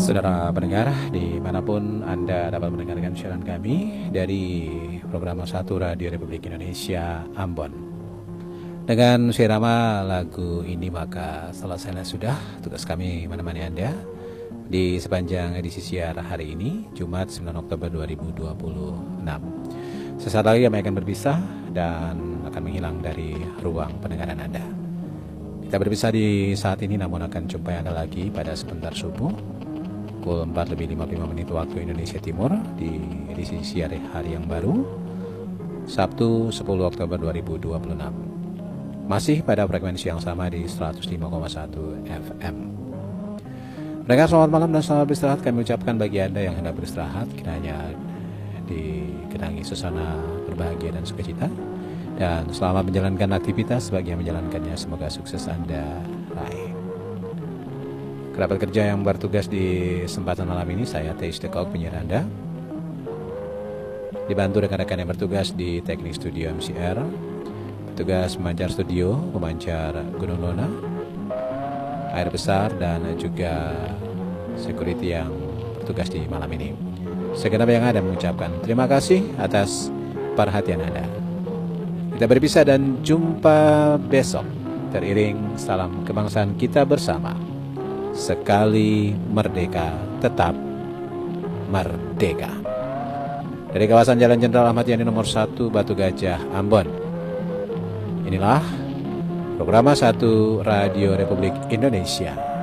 Saudara pendengar, dimanapun Anda dapat mendengarkan siaran kami dari program 1 Radio Republik Indonesia Ambon. Dengan sirama lagu ini maka selesailah sudah tugas kami menemani Anda di sepanjang edisi siar hari ini, Jumat 9 Oktober 2026. Sesaat lagi kami akan berpisah dan akan menghilang dari ruang pendengaran Anda. Kita berpisah di saat ini, namun akan jumpa Anda lagi pada sebentar subuh pukul 4:55 waktu Indonesia Timur di edisi siar hari yang baru Sabtu 10 Oktober 2026, masih pada frekuensi yang sama di 105,1 FM. Mereka selamat malam dan selamat beristirahat kami ucapkan bagi Anda yang hendak beristirahat, kiranya dikenangi suasana berbahagia dan sukacita, dan selamat menjalankan aktivitas bagi yang menjalankannya, semoga sukses Anda raih. Kerabat kerja yang bertugas di kesempatan malam ini, saya Teis Dekok, penyiar Anda, dibantu rekan-rekan yang bertugas di teknik studio MCR, petugas pemancar studio, pemancar Gunung Nona, air besar, dan juga security yang bertugas di malam ini. Segenap yang ada mengucapkan terima kasih atas perhatian Anda. Kita berpisah dan jumpa besok, teriring salam kebangsaan kita bersama. Sekali merdeka, tetap merdeka. Dari kawasan Jalan Jenderal Ahmad Yani nomor 1 Batu Gajah, Ambon. Inilah program 1 Radio Republik Indonesia